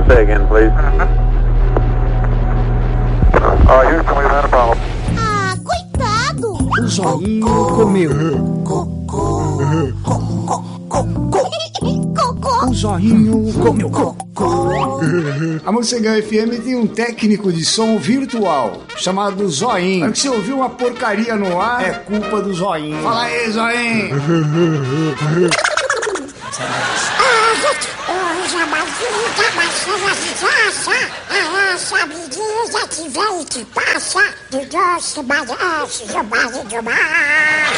say again, please. Houston, we've had a problem. Ah, coitado! O zoinho comeu. Cocô! O zoinho comeu. A Morcegão FM tem um técnico de som virtual chamado Zoinho. Se você ouviu uma porcaria no ar, é culpa do Zoinho. Fala aí, Zoinho! Sabidinha que vem que passa do doce bagaço do mar.